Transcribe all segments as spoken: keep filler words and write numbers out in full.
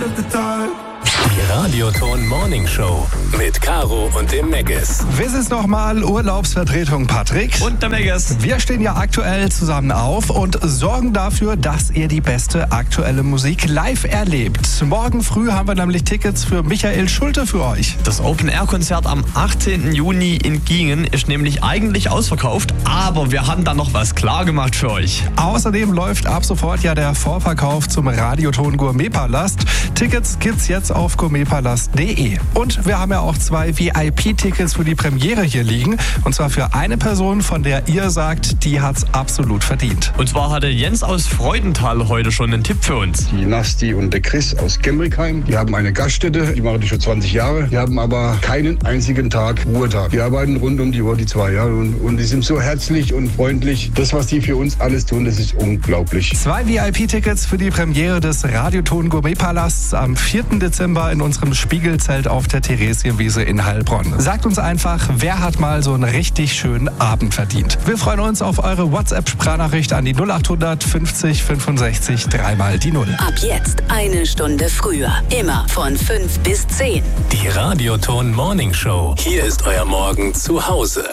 Die Radioton Morning Show mit Caro und dem Megges. Wer ist nochmal Urlaubsvertretung, Patrick? Und der Megges. Wir stehen ja aktuell zusammen auf und sorgen dafür, dass ihr die beste aktuelle Musik live erlebt. Morgen früh haben wir nämlich Tickets für Michael Schulte für euch. Das Open-Air-Konzert am achtzehnten Juni in Giengen ist nämlich eigentlich ausverkauft, aber wir haben da noch was klar gemacht für euch. Außerdem läuft ab sofort ja der Vorverkauf zum Radioton Gourmet-Palast. Tickets gibt's jetzt auf gourmetpalast punkt de. Und wir haben ja auch zwei V I P-Tickets für die Premiere hier liegen. Und zwar für eine Person, von der ihr sagt, die hat's absolut verdient. Und zwar hatte Jens aus Freudenthal heute schon einen Tipp für uns. Die Nasti und der Chris aus Gemrickheim, die haben eine Gaststätte, die machen die schon zwanzig Jahre. Die haben aber keinen einzigen Tag Ruhetag. Die arbeiten rund um die Uhr, die zwei Jahre. Und, und die sind so herzlich und freundlich. Das, was die für uns alles tun, das ist unglaublich. Zwei V I P-Tickets für die Premiere des Radioton Gourmet-Palasts am vierten Dezember in unserem Spiegelzelt auf der Theresienwiese in Heilbronn. Sagt uns einfach, wer hat mal so einen richtig schönen Abend verdient. Wir freuen uns auf eure WhatsApp-Sprachnachricht an die null achthundert fünfzig fünfundsechzig dreimal die Null. Ab jetzt eine Stunde früher. Immer von fünf bis zehn. Die Radioton Morning Show. Hier ist euer Morgen zu Hause.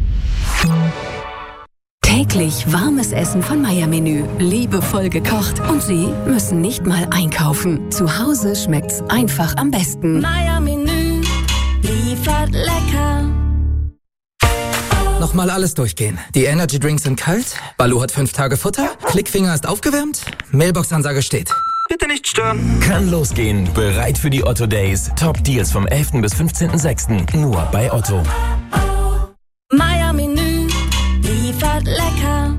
Täglich warmes Essen von Meier-Menü. Liebevoll gekocht. Und Sie müssen nicht mal einkaufen. Zu Hause schmeckt's einfach am besten. Meier-Menü liefert lecker. Nochmal alles durchgehen. Die Energy Drinks sind kalt, Baloo hat fünf Tage Futter, Klickfinger ist aufgewärmt, Mailbox-Ansage steht. Bitte nicht stören. Kann losgehen. Bereit für die Otto Days. Top Deals vom elften bis fünfzehnten sechsten Nur bei Otto. Meier-Menü liefert lecker.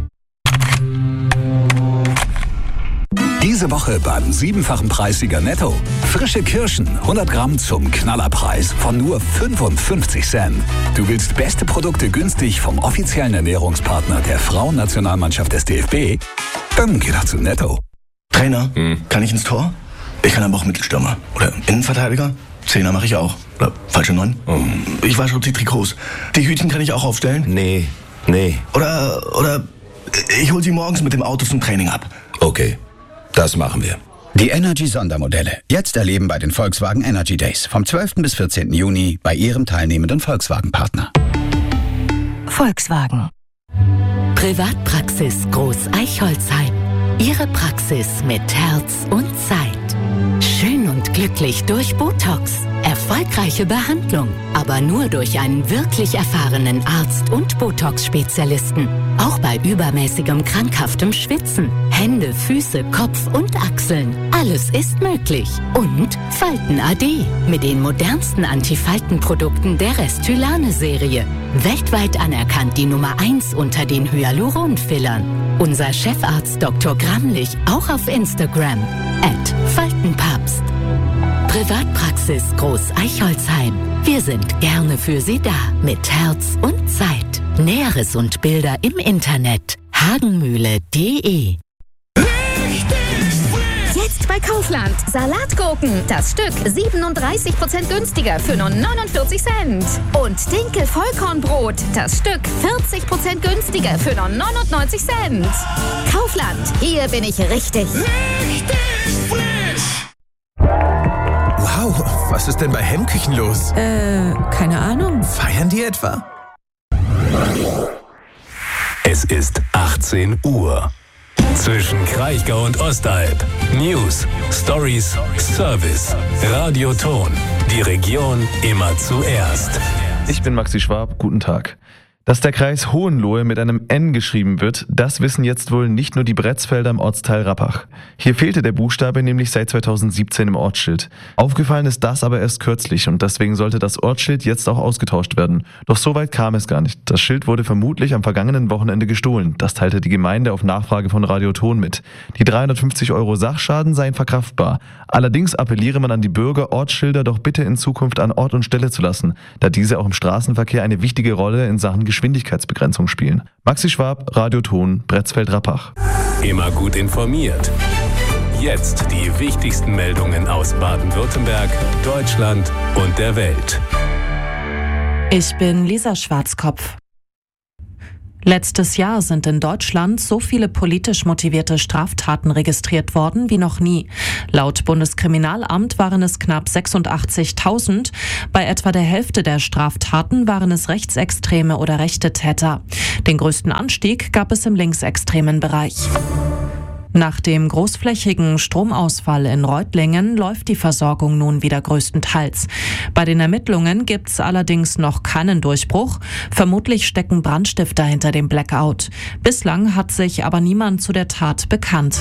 Diese Woche beim siebenfachen Preissieger Netto. Frische Kirschen, hundert Gramm zum Knallerpreis von nur fünfundfünfzig Cent. Du willst beste Produkte günstig vom offiziellen Ernährungspartner der Frauennationalmannschaft des D F B? Dann geh doch zu Netto. Trainer, hm. kann ich ins Tor? Ich kann aber auch Mittelstürmer. Oder Innenverteidiger? Zehner mache ich auch. Oder falsche Neun? Hm. Ich wasche die Trikots. Die Hütchen kann ich auch aufstellen? Nee, nee. Oder, oder ich hol sie morgens mit dem Auto zum Training ab. Okay, das machen wir. Die Energy-Sondermodelle. Jetzt erleben bei den Volkswagen Energy Days. Vom zwölften bis vierzehnten Juni bei Ihrem teilnehmenden Volkswagen-Partner. Volkswagen. Privatpraxis Groß Eichholzheim. Ihre Praxis mit Herz und Zeit. Schön und glücklich durch Botox. Erfolgreiche Behandlung, aber nur durch einen wirklich erfahrenen Arzt und Botox-Spezialisten. Auch bei übermäßigem krankhaftem Schwitzen. Hände, Füße, Kopf und Achseln. Alles ist möglich. Und Falten A D mit den modernsten Antifaltenprodukten der Restylane-Serie. Weltweit anerkannt die Nummer eins unter den Hyaluron-Fillern. Unser Chefarzt Doktor Gramlich auch auf Instagram. at Faltenpapst. Privatpraxis Groß Eichholzheim. Wir sind gerne für Sie da. Mit Herz und Zeit. Näheres und Bilder im Internet. hagenmühle punkt de. Jetzt bei Kaufland. Salatgurken. Das Stück siebenunddreißig Prozent günstiger für nur neunundvierzig Cent. Und Dinkel-Vollkornbrot. Das Stück vierzig Prozent günstiger für nur neunundneunzig Cent. Kaufland. Hier bin ich richtig. Richtig frisch. Wow, was ist denn bei Hemmküchen los? Äh, keine Ahnung. Feiern die etwa? Es ist achtzehn Uhr. Zwischen Kraichgau und Ostalb. News, Stories, Service. Radioton. Die Region immer zuerst. Ich bin Maxi Schwab. Guten Tag. Dass der Kreis Hohenlohe mit einem N geschrieben wird, das wissen jetzt wohl nicht nur die Bretzfelder im Ortsteil Rappach. Hier fehlte der Buchstabe nämlich seit zweitausendsiebzehn im Ortsschild. Aufgefallen ist das aber erst kürzlich und deswegen sollte das Ortsschild jetzt auch ausgetauscht werden. Doch so weit kam es gar nicht. Das Schild wurde vermutlich am vergangenen Wochenende gestohlen. Das teilte die Gemeinde auf Nachfrage von Radioton mit. Die dreihundertfünfzig Euro Sachschaden seien verkraftbar. Allerdings appelliere man an die Bürger, Ortsschilder doch bitte in Zukunft an Ort und Stelle zu lassen, da diese auch im Straßenverkehr eine wichtige Rolle in Sachen Geschwindigkeitsbegrenzung spielen. Maxi Schwab, Radioton, Bretzfeld-Rappach. Immer gut informiert. Jetzt die wichtigsten Meldungen aus Baden-Württemberg, Deutschland und der Welt. Ich bin Lisa Schwarzkopf. Letztes Jahr sind in Deutschland so viele politisch motivierte Straftaten registriert worden wie noch nie. Laut Bundeskriminalamt waren es knapp sechsundachtzigtausend. Bei etwa der Hälfte der Straftaten waren es rechtsextreme oder rechte Täter. Den größten Anstieg gab es im linksextremen Bereich. Nach dem großflächigen Stromausfall in Reutlingen läuft die Versorgung nun wieder größtenteils. Bei den Ermittlungen gibt es allerdings noch keinen Durchbruch. Vermutlich stecken Brandstifter hinter dem Blackout. Bislang hat sich aber niemand zu der Tat bekannt.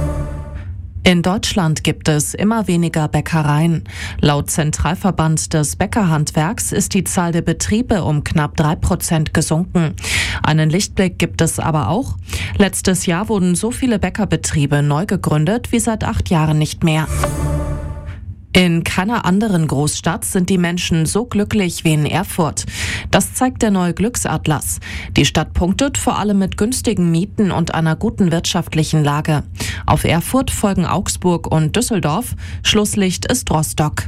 In Deutschland gibt es immer weniger Bäckereien. Laut Zentralverband des Bäckerhandwerks ist die Zahl der Betriebe um knapp drei Prozent gesunken. Einen Lichtblick gibt es aber auch. Letztes Jahr wurden so viele Bäckerbetriebe neu gegründet wie seit acht Jahren nicht mehr. In keiner anderen Großstadt sind die Menschen so glücklich wie in Erfurt. Das zeigt der neue Glücksatlas. Die Stadt punktet vor allem mit günstigen Mieten und einer guten wirtschaftlichen Lage. Auf Erfurt folgen Augsburg und Düsseldorf. Schlusslicht ist Rostock.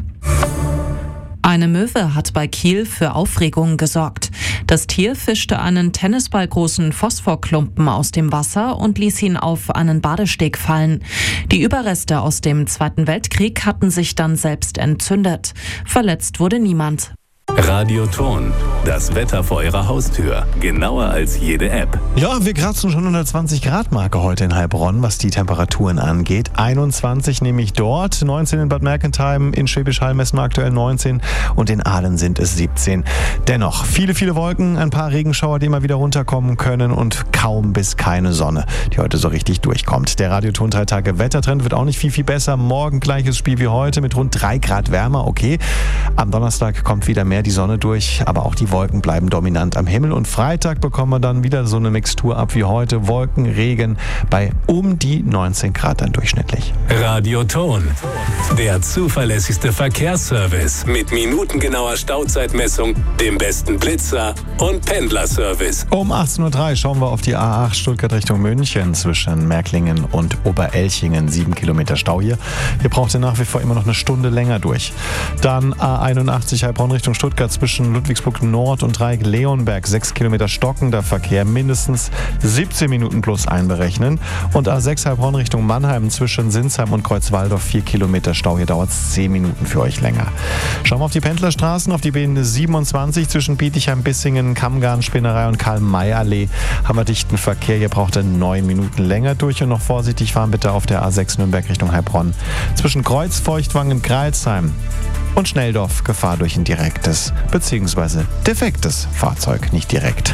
Eine Möwe hat bei Kiel für Aufregung gesorgt. Das Tier fischte einen tennisballgroßen Phosphorklumpen aus dem Wasser und ließ ihn auf einen Badesteg fallen. Die Überreste aus dem Zweiten Weltkrieg hatten sich dann selbst entzündet. Verletzt wurde niemand. Radioton, das Wetter vor Ihrer Haustür. Genauer als jede App. Ja, wir kratzen schon unter zwanzig Grad Marke heute in Heilbronn, was die Temperaturen angeht. einundzwanzig nämlich dort, neunzehn in Bad Mergentheim, in Schwäbisch Hall messen wir aktuell neunzehn und in Aalen sind es siebzehn. Dennoch, viele, viele Wolken, ein paar Regenschauer, die immer wieder runterkommen können und kaum bis keine Sonne, die heute so richtig durchkommt. Der Radioton drei Tage Wettertrend wird auch nicht viel, viel besser. Morgen gleiches Spiel wie heute mit rund drei Grad wärmer, okay. Am Donnerstag kommt wieder mehr die Sonne durch, aber auch die Wolken bleiben dominant am Himmel und Freitag bekommen wir dann wieder so eine Mixtur ab wie heute. Wolken, Regen bei um die neunzehn Grad dann durchschnittlich. Radioton, der zuverlässigste Verkehrsservice mit minutengenauer Stauzeitmessung, dem besten Blitzer und Pendlerservice. Um achtzehn Uhr drei schauen wir auf die A acht Stuttgart Richtung München zwischen Märklingen und Oberelchingen. Sieben Kilometer Stau hier. Hier braucht ihr nach wie vor immer noch eine Stunde länger durch. Dann A einundachtzig Heilbronn Richtung Stuttgart zwischen Ludwigsburg Nord und Dreieck-Leonberg. Sechs Kilometer stockender Verkehr, mindestens siebzehn Minuten plus einberechnen. Und A sechs Heilbronn Richtung Mannheim zwischen Sinsheim und Kreuzwaldorf. Vier Kilometer Stau. Hier dauert es zehn Minuten für euch länger. Schauen wir auf die Pendlerstraßen, auf die B siebenundzwanzig zwischen Bietigheim, Bissingen, Kammgarn, Spinnerei und Karl-May-Allee. Haben wir dichten Verkehr. Hier braucht er neun Minuten länger durch. Und noch vorsichtig fahren bitte auf der A sechs Nürnberg Richtung Heilbronn. Zwischen Kreuz, Feuchtwangen, Greilsheim und Schnelldorf Gefahr durch ein direktes bzw. defektes Fahrzeug, nicht direkt.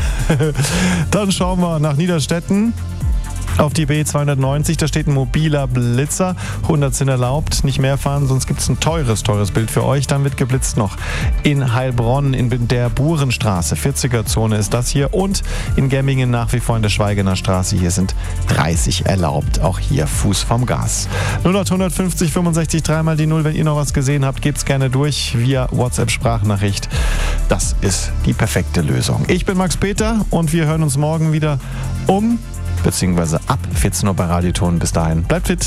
Dann schauen wir nach Niederstetten. Auf die B zweihundertneunzig, da steht ein mobiler Blitzer. hundert sind erlaubt, nicht mehr fahren, sonst gibt es ein teures, teures Bild für euch. Dann wird geblitzt noch in Heilbronn, in der Burenstraße. vierziger-Zone ist das hier. Und in Gemmingen nach wie vor in der Schweigener Straße. Hier sind dreißig erlaubt. Auch hier Fuß vom Gas. null acht hundertfünfzig fünfundsechzig dreimal die null. Wenn ihr noch was gesehen habt, gebt's gerne durch via WhatsApp-Sprachnachricht. Das ist die perfekte Lösung. Ich bin Max Peter und wir hören uns morgen wieder um beziehungsweise ab vierzehn Uhr bei Radioton. Bis dahin, bleibt fit.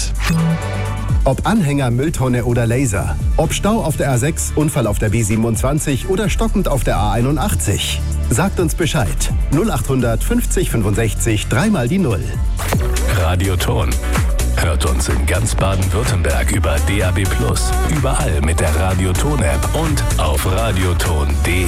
Ob Anhänger, Mülltonne oder Laser. Ob Stau auf der A sechs, Unfall auf der B siebenundzwanzig oder stockend auf der A einundachtzig. Sagt uns Bescheid. null acht hundertfünfzig fünfundsechzig dreimal die null. Radioton. Hört uns in ganz Baden-Württemberg über D A B plus, überall mit der Radioton-App und auf radioton punkt de.